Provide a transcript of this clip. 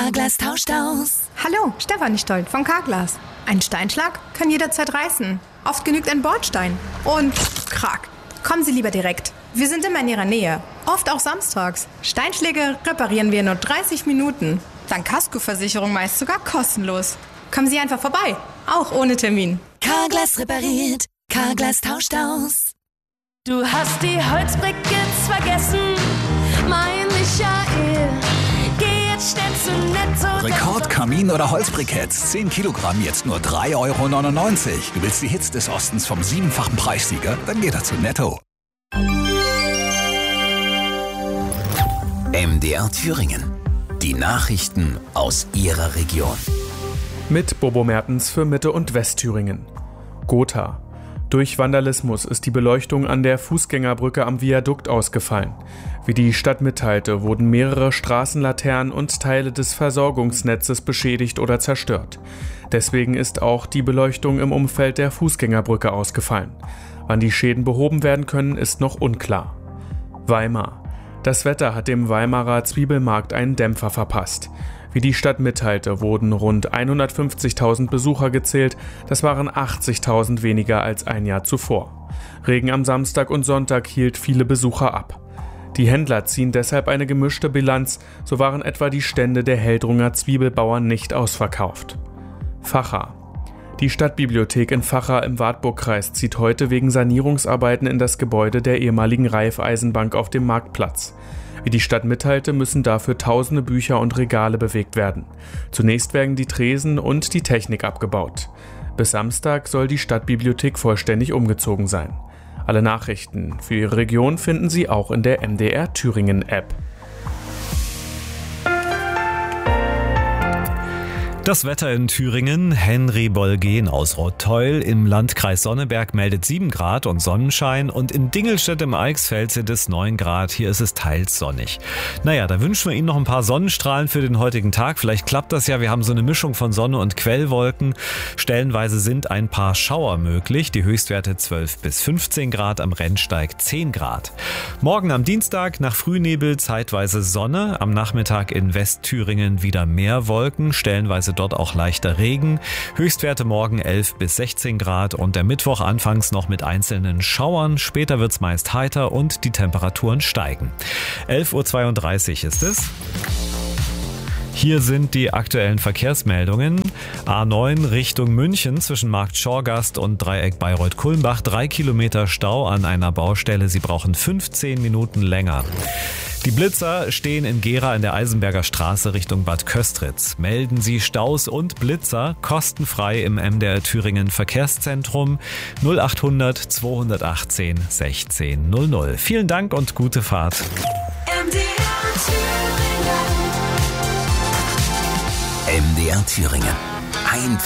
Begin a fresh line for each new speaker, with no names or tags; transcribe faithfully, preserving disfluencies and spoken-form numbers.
Carglass tauscht aus.
Hallo, Stefanie Stoll von Carglass. Ein Steinschlag kann jederzeit reißen. Oft genügt ein Bordstein. Und krack. Kommen Sie lieber direkt. Wir sind immer in Ihrer Nähe. Oft auch samstags. Steinschläge reparieren wir in nur dreißig Minuten. Dank Kaskoversicherung meist sogar kostenlos. Kommen Sie einfach vorbei. Auch ohne Termin.
Carglass repariert. Carglass tauscht aus.
Du hast die Holzbriketts vergessen, mein Michael. Geh jetzt schnell zu Netto.
Rekord Kamin- oder Holzbriketts. zehn Kilogramm, jetzt nur drei Euro neunundneunzig. Du willst die Hits des Ostens vom siebenfachen Preissieger? Dann geh doch zu Netto.
M D R Thüringen. Die Nachrichten aus Ihrer Region.
Mit Bobo Mertens für Mitte- und Westthüringen. Gotha. Durch Vandalismus ist die Beleuchtung an der Fußgängerbrücke am Viadukt ausgefallen. Wie die Stadt mitteilte, wurden mehrere Straßenlaternen und Teile des Versorgungsnetzes beschädigt oder zerstört. Deswegen ist auch die Beleuchtung im Umfeld der Fußgängerbrücke ausgefallen. Wann die Schäden behoben werden können, ist noch unklar. Weimar. Das Wetter hat dem Weimarer Zwiebelmarkt einen Dämpfer verpasst. Wie die Stadt mitteilte, wurden rund hundertfünfzigtausend Besucher gezählt, das waren achtzigtausend weniger als ein Jahr zuvor. Regen am Samstag und Sonntag hielt viele Besucher ab. Die Händler ziehen deshalb eine gemischte Bilanz, so waren etwa die Stände der Heldrunger Zwiebelbauern nicht ausverkauft. Vacha. Die Stadtbibliothek in Vacha im Wartburgkreis zieht heute wegen Sanierungsarbeiten in das Gebäude der ehemaligen Raiffeisenbank auf dem Marktplatz. Wie die Stadt mitteilte, müssen dafür tausende Bücher und Regale bewegt werden. Zunächst werden die Tresen und die Technik abgebaut. Bis Samstag soll die Stadtbibliothek vollständig umgezogen sein. Alle Nachrichten für Ihre Region finden Sie auch in der M D R Thüringen App.
Das Wetter in Thüringen. Henry Bolgen aus Rotheul im Landkreis Sonneberg meldet sieben Grad und Sonnenschein und in Dingelstedt im Eichsfeld sind es neun Grad. Hier ist es teils sonnig. Naja, da wünschen wir Ihnen noch ein paar Sonnenstrahlen für den heutigen Tag. Vielleicht klappt das ja. Wir haben so eine Mischung von Sonne und Quellwolken. Stellenweise sind ein paar Schauer möglich. Die Höchstwerte zwölf bis fünfzehn Grad, am Rennsteig zehn Grad. Morgen am Dienstag nach Frühnebel zeitweise Sonne. Am Nachmittag in Westthüringen wieder mehr Wolken. Stellenweise dort auch leichter Regen. Höchstwerte morgen elf bis sechzehn Grad und der Mittwoch anfangs noch mit einzelnen Schauern. Später wird es meist heiter und die Temperaturen steigen. elf Uhr zweiunddreißig ist es. Hier sind die aktuellen Verkehrsmeldungen. A neun Richtung München zwischen Markt Schorgast und Dreieck Bayreuth-Kulmbach. Drei Kilometer Stau an einer Baustelle. Sie brauchen fünfzehn Minuten länger. Die Blitzer stehen in Gera in der Eisenberger Straße Richtung Bad Köstritz. Melden Sie Staus und Blitzer kostenfrei im M D R Thüringen Verkehrszentrum null achthundert zweihundertachtzehn sechzehn null null. Vielen Dank und gute Fahrt.
M D R Thüringen.
M D R Thüringen. Ein